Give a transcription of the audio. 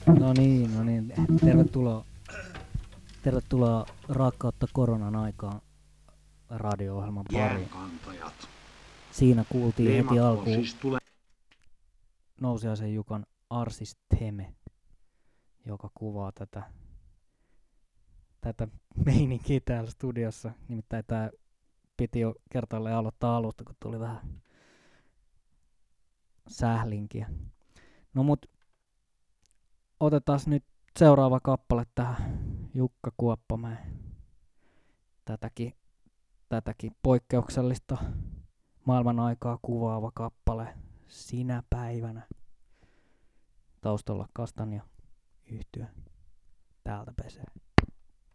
No niin. Tervetuloa, tervetuloa Rakkautta koronan aikaan radio-ohjelman pariin. Jäänkantajat. Siinä kuultiin heti Leimatko alkuun siis tulee Nousiaisen Jukan Arsis Theme, joka kuvaa tätä meininkiä täällä studiossa. Nimittäin tää piti jo kertaalleen aloittaa alusta, kun tuli vähän sählinkiä. No mut otetaan nyt seuraava kappale tähän Jukka Kuoppamäen tätäkin poikkeuksellista maailman aikaa kuvaava kappale Sinä päivänä. Taustalla Kastanja yhtye täältä pesee.